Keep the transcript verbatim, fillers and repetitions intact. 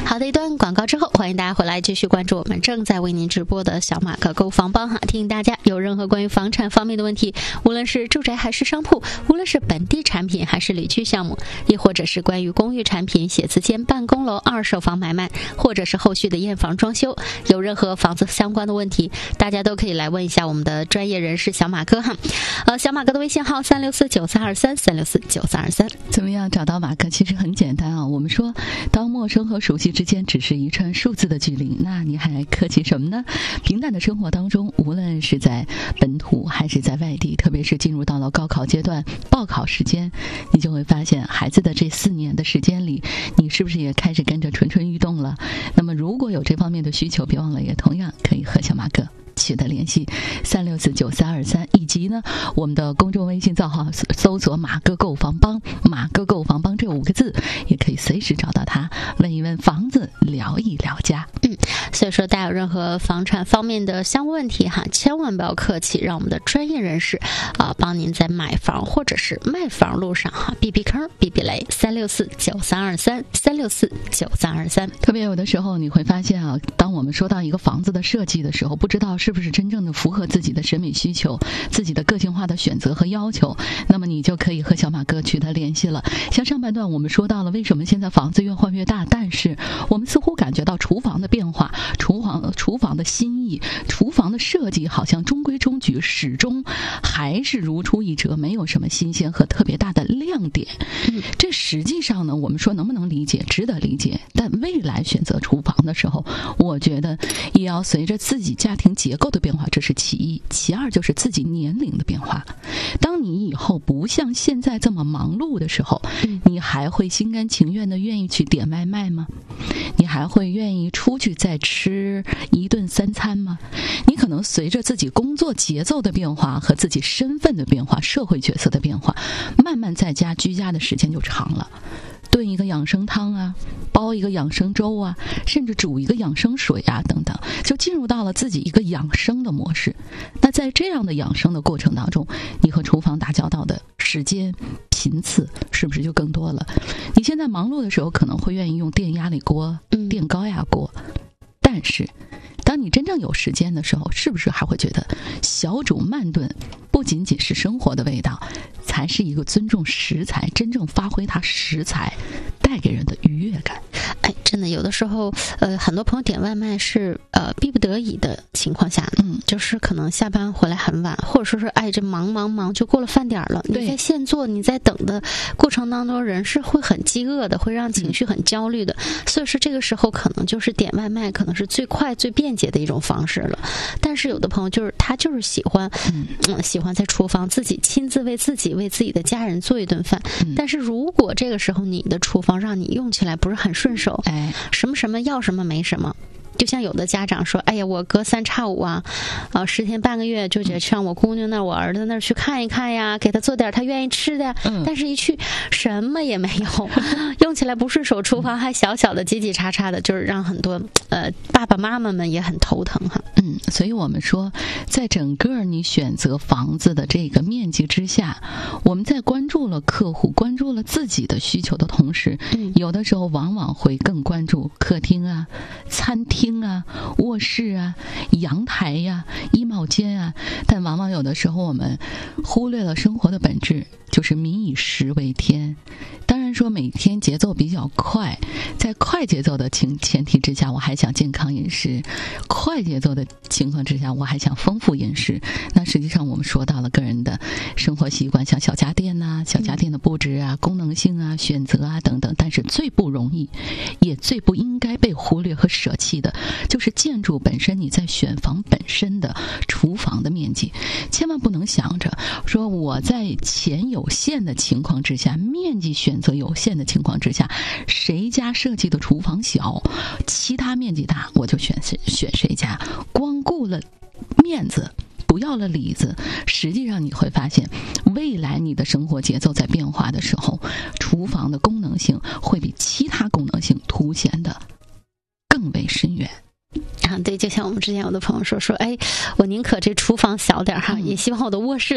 好的，一段广告之后，欢迎大家回来继续关注我们正在为您直播的小马可购房帮哈。提醒大家，有任何关于房产方面的问题，无论是住宅还是商铺，无论是本地产品还是旅居项目，亦或者是关于公寓产品、写字间、办公楼、二手房买卖，或者是后续的验房装修，有任何房子相关的问题，大家都可以来问一下我们的专业人士小马哥哈。呃，小马哥的微信号三六四九三二三三六四九三二三。 怎么样找到马哥？其实很简单啊。我们说，当陌生和熟悉之间只是一串数字的距离，那你还客气什么呢？平淡的生活当中，无论是在本土还是在外地，特别是进入到了高考阶段、报考时间，你就会发现，孩子的这四年的时间里，你是不是也开始跟着蠢蠢欲动了？那么，如果有这方面的需求，别忘了也同样可以和小马哥取得联系，三六四九三二三，以及呢我们的公众微信账号搜索马哥购房帮，马哥购房帮这五个字，也可以随时找到他，问一问房子，聊一聊家。 嗯，所以说大家有任何房产方面的相关问题哈，千万不要客气，让我们的专业人士啊帮您在买房或者是卖房路上哈避避坑、避避雷。三六四九三二三，三六四九三二三。 特别有的时候你会发现啊，当我们说到一个房子的设计的时候，不知道是是不是真正的符合自己的审美需求、自己的个性化的选择和要求，那么你就可以和小马哥取得联系了。像上半段我们说到了为什么现在房子越换越大，但是我们似乎感觉到厨房的变化、厨房厨房的新意、厨房的设计好像中规中矩，始终还是如出一辙，没有什么新鲜和特别大的亮点。嗯，这实际上呢，我们说能不能理解？值得理解。但未来选择厨房的时候，我觉得也要随着自己家庭结构的变化，这是其一。其二就是自己年龄的变化。当你以后不像现在这么忙碌的时候，你还会心甘情愿的愿意去点外卖吗？你还会愿意出去再吃一顿三餐吗？你可能随着自己工作节奏的变化和自己身份的变化、社会角色的变化，慢慢在家居家的时间就长了。炖一个养生汤啊，煲一个养生粥啊，甚至煮一个养生水啊等等，就进入到了自己一个养生的模式。那在这样的养生的过程当中，你和厨房打交道的时间频次是不是就更多了？你现在忙碌的时候可能会愿意用电压力锅、电高压锅，但是当你真正有时间的时候，是不是还会觉得小煮慢炖不仅仅是生活的味道，才是一个尊重食材，真正发挥它食材带给人的愉悦感？ 哎，真的有的时候，呃，很多朋友点外卖是呃逼不得已的情况下，嗯，就是可能下班回来很晚，或者说是哎这忙忙忙就过了饭点了，你在现做你在等的过程当中，人是会很饥饿的，会让情绪很焦虑的，嗯、所以说这个时候可能就是点外卖可能是最快最便捷的一种方式了。但是有的朋友就是他就是喜欢，嗯，嗯喜欢在厨房自己亲自为自己为自己的家人做一顿饭，嗯、但是如果这个时候你的厨房让你用起来不是很顺手，哎，什么什么要什么没什么。就像有的家长说，哎呀，我隔三差五啊，啊，十天半个月就得上我姑娘那儿、我儿子那儿去看一看呀，给他做点他愿意吃的。嗯、但是一去什么也没有，用起来不顺手，厨房还小小的、挤挤叉叉的，就是让很多呃爸爸妈妈们也很头疼哈。 嗯，所以我们说，在整个你选择房子的这个面积之下，我们在关注了客户、关注了自己的需求的同时，嗯、有的时候往往会更关注客厅啊、餐厅啊、卧室啊、阳台呀、啊、衣帽间啊，但往往有的时候我们忽略了生活的本质，就是民以食为天。当然说每天节奏比较快，在快节奏的情前提之下，我还想健康饮食；快节奏的情况之下，我还想丰富饮食。那实际上我们说到了个人的生活习惯，像小家电呐、啊、小家电的布置啊、功能性啊、选择啊等等。但是最不容易，也最不应该被忽略和舍弃的，就是建筑本身，你在选房本身的厨房的面积，千万不能想着说我在钱有限的情况之下，面积选择有限的情况之下，谁家设计的厨房小，其他面积大，我就选谁选谁家。光顾了面子，不要了里子，实际上你会发现，未来你的生活节奏在变化的时候，厨房的功能性会比其他功能性凸显的更为深远。 啊，对，就像我们之前有的朋友说说，哎，我宁可这厨房小点哈，嗯、也希望我的卧室